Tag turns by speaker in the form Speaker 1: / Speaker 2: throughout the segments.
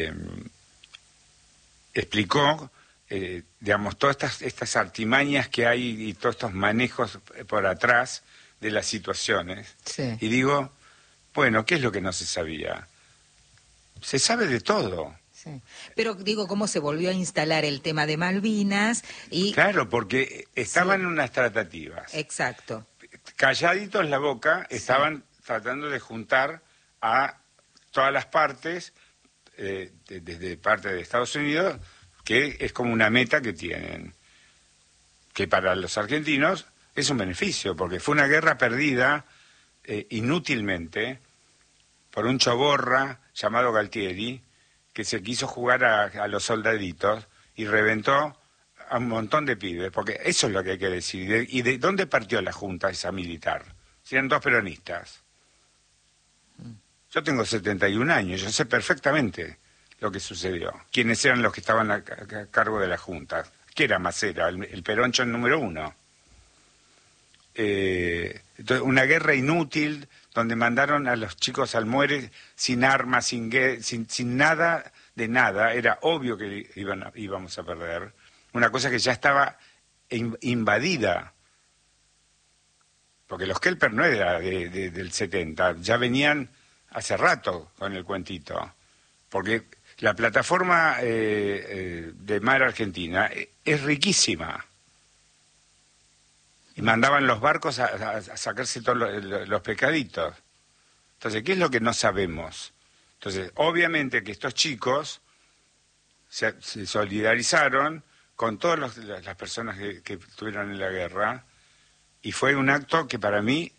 Speaker 1: explicó, digamos, todas estas artimañas que hay y todos estos manejos por atrás de las situaciones.
Speaker 2: Sí.
Speaker 1: Y digo, bueno, ¿qué es lo que no se sabía? Se sabe de todo.
Speaker 2: Sí. Pero digo, ¿cómo se volvió a instalar el tema de Malvinas? Y
Speaker 1: Claro, porque estaban en unas tratativas.
Speaker 2: exacto.
Speaker 1: Calladitos la boca, estaban tratando de juntar a todas las partes, desde parte de Estados Unidos, que es como una meta que tienen, que para los argentinos es un beneficio, porque fue una guerra perdida inútilmente por un choborra llamado Galtieri, que se quiso jugar a los soldaditos y reventó a un montón de pibes, porque eso es lo que hay que decir. ¿Y de dónde partió la junta esa militar? Si eran dos peronistas. Yo tengo 71 años, yo sé perfectamente lo que sucedió. Quiénes eran los que estaban a cargo de la junta. ¿Qué era Macera? El peroncho número 1. Entonces, una guerra inútil donde mandaron a los chicos al muere sin armas, sin nada de nada. Era obvio que íbamos a perder. Una cosa que ya estaba invadida. Porque los Kelper no era del 70, ya venían hace rato con el cuentito. Porque la plataforma de mar argentina es riquísima. Y mandaban los barcos a sacarse todos los pescaditos. Entonces, ¿qué es lo que no sabemos? Entonces, obviamente que estos chicos se solidarizaron con todas las personas que estuvieron en la guerra, y fue un acto que para mí,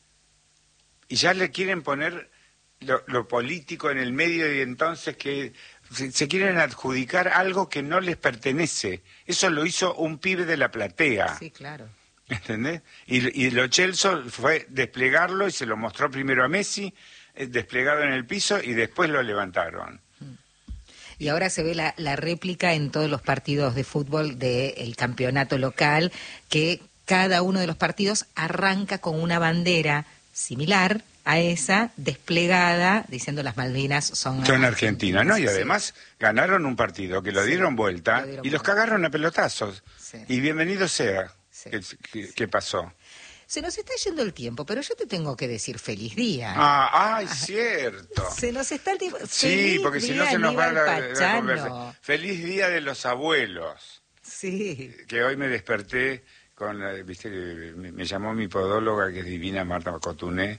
Speaker 1: y ya le quieren poner lo político en el medio, y entonces que se quieren adjudicar algo que no les pertenece. Eso lo hizo un pibe de la platea.
Speaker 2: Sí, claro.
Speaker 1: ¿Entendés? Y Lo Celso fue desplegarlo y se lo mostró primero a Messi, desplegado en el piso, y después lo levantaron.
Speaker 2: Y ahora se ve la réplica en todos los partidos de fútbol del campeonato local, que cada uno de los partidos arranca con una bandera similar a esa, desplegada, diciendo las Malvinas son
Speaker 1: Argentina, ¿no? Y además ganaron un partido que lo dieron vuelta y los cagaron a pelotazos.
Speaker 2: Sí.
Speaker 1: Y bienvenido sea que pasó.
Speaker 2: Se nos está yendo el tiempo, pero yo te tengo que decir feliz día.
Speaker 1: ¡Ay, cierto!
Speaker 2: Se nos está el tiempo.
Speaker 1: Sí, porque si no se nos va la
Speaker 2: Pachano.
Speaker 1: conversación. Feliz día de los abuelos.
Speaker 2: Sí.
Speaker 1: Que hoy me desperté con, viste, me llamó mi podóloga, que es divina, Marta Cotuné,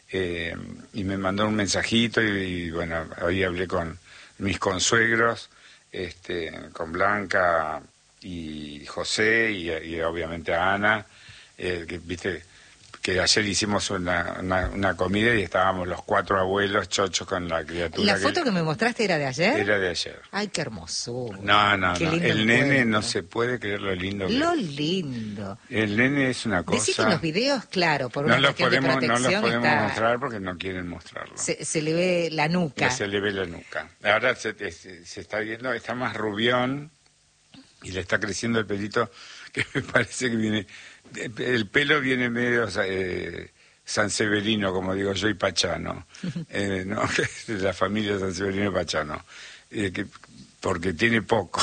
Speaker 1: y me mandó un mensajito, y bueno, hoy hablé con mis consuegros, con Blanca y José, y obviamente a Ana, que viste que ayer hicimos una comida y estábamos los 4 abuelos chochos con la criatura.
Speaker 2: ¿La foto que me mostraste era de ayer?
Speaker 1: Era de ayer.
Speaker 2: Ay, qué hermosura.
Speaker 1: No.
Speaker 2: Qué lindo
Speaker 1: El nene
Speaker 2: encuentro.
Speaker 1: no se puede creer lo lindo que
Speaker 2: Lo
Speaker 1: es.
Speaker 2: lindo.
Speaker 1: El nene es una cosa...
Speaker 2: Decís que en los videos, claro, por una
Speaker 1: No los
Speaker 2: cuestión de
Speaker 1: podemos
Speaker 2: protección está...
Speaker 1: mostrar porque no quieren mostrarlo.
Speaker 2: Se le ve la nuca.
Speaker 1: Se le ve la nuca. Ahora se está viendo, está más rubión y le está creciendo el pelito, que me parece que viene... El pelo viene medio sanseverino, como digo yo, y pachano. ¿No? De la familia Sanseverino y Pachano. Porque tiene poco.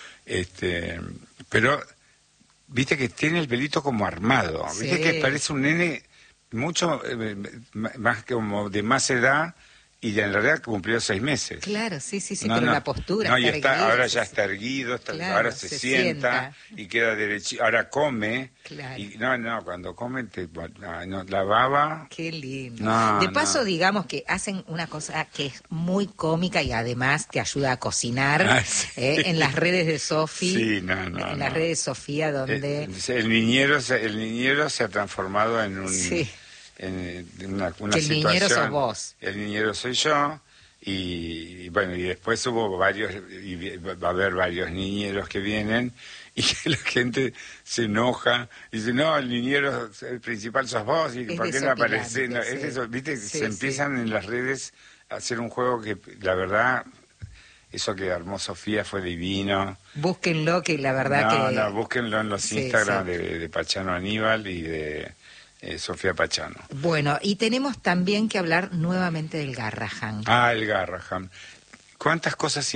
Speaker 1: Pero, viste que tiene el pelito como armado. Viste que parece un nene mucho más como de más edad, y ya en realidad cumplió 6 meses.
Speaker 2: Claro, sí, pero la postura
Speaker 1: no,
Speaker 2: está
Speaker 1: ahora ya está erguido,
Speaker 2: claro,
Speaker 1: ahora se sienta y queda derechito, ahora come.
Speaker 2: Claro.
Speaker 1: Y cuando come la baba.
Speaker 2: Qué lindo.
Speaker 1: No,
Speaker 2: de paso, digamos que hacen una cosa que es muy cómica y además te ayuda a cocinar en las redes de Sofi.
Speaker 1: Sí,
Speaker 2: en las redes de Sofía, donde...
Speaker 1: El niñero se ha transformado en un...
Speaker 2: Sí.
Speaker 1: En una
Speaker 2: que el
Speaker 1: situación.
Speaker 2: niñero sos vos.
Speaker 1: El niñero soy yo, y bueno, y después hubo varios, y va a haber varios niñeros que vienen, y que la gente se enoja, y dice, no, el niñero, el principal sos vos, y ¿por qué no aparece? No, es eso, viste, se empiezan en las redes a hacer un juego que, la verdad, eso que armó Sofía fue divino.
Speaker 2: Búsquenlo, que la verdad que...
Speaker 1: búsquenlo en los Instagram de Pachano Aníbal y de... Sofía Pachano.
Speaker 2: Bueno, y tenemos también que hablar nuevamente del Garrahan.
Speaker 1: El Garrahan. ¿Cuántas cosas